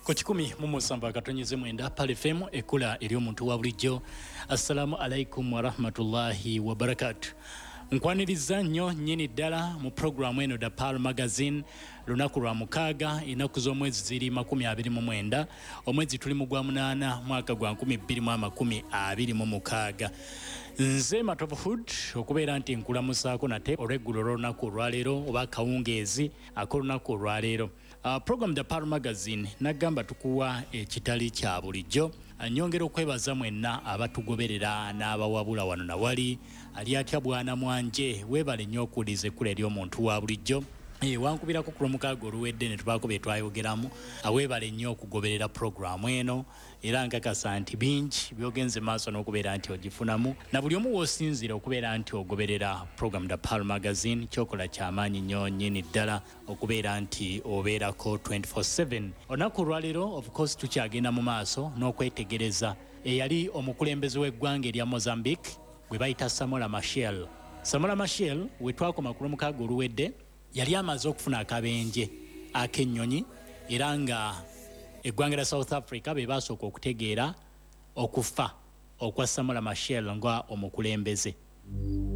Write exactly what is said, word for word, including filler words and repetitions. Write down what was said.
Ku kikumi mu musamba katonyeze mwenda Pal F M ekula eri omuntu wa bulijjo. Assalamu alaikum wa rahmatullahi wa barakatuh. Nkwaniriza nnyo nnyini ddala mu programu eno da Pal Magazine lunaku lwa mukaaga ennaku z'omwezi ziri makumi abiri mu mwenda omwezi tuli mu gwa munaana mwaka gwa nkumi bbiri mu amakumi abiri mu mukaaga. Nze Matovu Hood okubeera nti nkulamusaako nate olw'eggulo olw'olunaku olwaleero oba akawungeezi ak'olunaku olwaleero. Uh, program da Pal Magazine nagamba tukuwa ekitali kya bulijjo. Nyongera okwebaza mwenna abatugoberera n'abawabula wano na wali ali atya bwana mwanje webale nnyo okuwuliriza ekkula ery'omuntu wa bulijjo. E, wankubirako ku lwomukaaga oluwedde ne tubaako bye twayogeramu aweebale nnyo okugoberera programu eno era nkakasa nti bingi byogenze maaso n'okubeera nti ogifunamu na buli omu w'osinzira okubeera nti ogoberera programu da Pal Magazine kyokola kyamaanyi nnyo nnyini ddala okubeera nti obeerako twenty-four seven. Olunaku olwaleero of course tukyagenda mu maaso n'okwetegereza eyali omukulembeze w'eggwanga erya Mozambique gwe bayita Samora Machel. Samora Machel we twakoma ku lwomukaaga oluwedde yali amaze okufuna akabenje ak'ennyonyi era nga eggwanga lya South Africa be baasooka okutegeera okufa okwa Samora Machel nga omukulembeze.